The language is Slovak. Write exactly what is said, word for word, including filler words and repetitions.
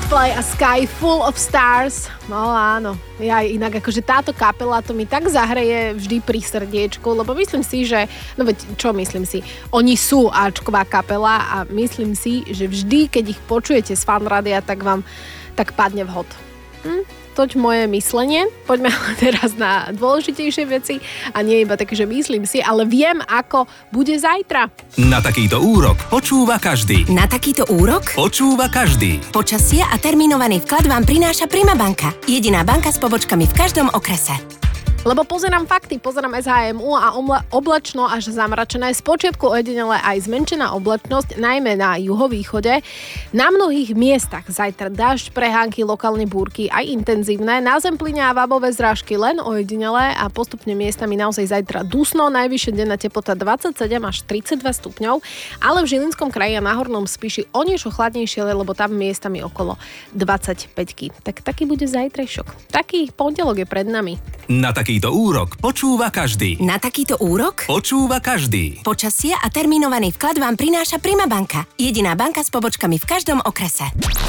Coldplay a Sky Full of Stars. No áno, ja inak akože táto kapela to mi tak zahreje vždy pri srdiečku, lebo myslím si, že, no veď čo myslím si, oni sú áčková kapela a myslím si, že vždy, keď ich počujete z Fanrádia, tak vám tak padne vhod. Hm? Toť moje myslenie. Poďme ale teraz na dôležitejšie veci a nie iba také, že myslím si, ale viem, ako bude zajtra. Na takýto úrok počúva každý. Na takýto úrok Počúva každý. počasie a termínovaný vklad vám prináša Prima banka. Jediná banka s pobočkami v každom okrese. Lebo pozerám fakty, pozerám es há em ú a omla, oblačno až zamračené. Spočiatku ojedinele aj zmenšená oblačnosť, najmä na juhovýchode. Na mnohých miestach zajtra dážď, prehánky, lokálne búrky, aj intenzívne. Na zem plynia vábové zrážky len ojedinele a postupne miestami naozaj zajtra dusno. Najvyššia denná teplota dvadsaťsedem až tridsaťdva stupňov, ale v Žilinskom kraji a na Hornom Spiši o niečo chladnejšie, lebo tam miestami okolo dvadsaťpäť. Tak taký bude zajtrajšok. Taký pondelok je pred nami. Na takýto úrok počúva každý. Na takýto úrok Počúva každý. počasie a termínovaný vklad vám prináša Prima banka. Jediná banka s pobočkami v každom okrese.